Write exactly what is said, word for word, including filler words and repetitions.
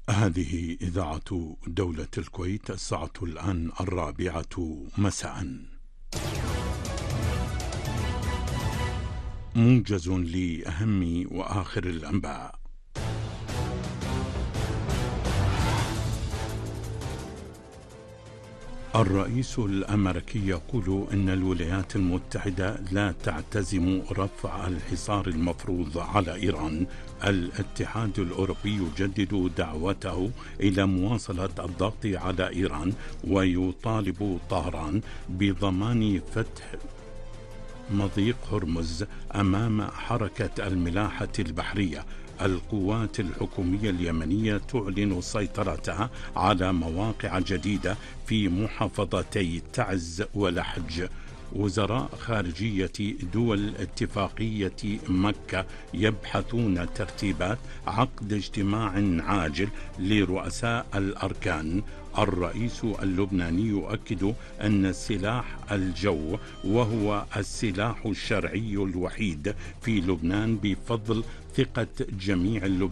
هذه إذاعة دولة الكويت، الساعة الآن الرابعة مساء. موجز لأهم وآخر الأنباء. الرئيس الأمريكي يقول إن الولايات المتحدة لا تعتزم رفع الحصار المفروض على إيران. الاتحاد الأوروبي يجدد دعوته إلى مواصلة الضغط على إيران ويطالب طهران بضمان فتح مضيق هرمز أمام حركة الملاحة البحرية. القوات الحكومية اليمنية تعلن سيطرتها على مواقع جديدة في محافظتي تعز ولحج. وزراء خارجية دول اتفاقية مكة يبحثون ترتيبات عقد اجتماع عاجل لرؤساء الأركان. الرئيس اللبناني يؤكد أن سلاح الجو وهو السلاح الشرعي الوحيد في لبنان بفضل ثقة جميع اللبنانيين